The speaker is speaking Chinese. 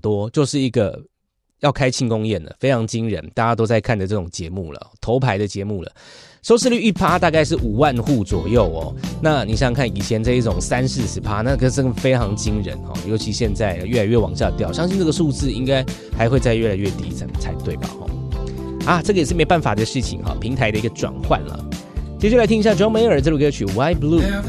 多，就是一个要开庆功宴了，非常惊人，大家都在看的这种节目了，头牌的节目了。收视率1%大概是5万户左右哦。那你想想看，以前这一种30-40%，那个真的非常惊人哦。尤其现在越来越往下掉，相信这个数字应该还会再越来越低才对吧？这个也是没办法的事情哈，平台的一个转换了。接下来听一下 John Mayer 这首歌曲《Why Blue》。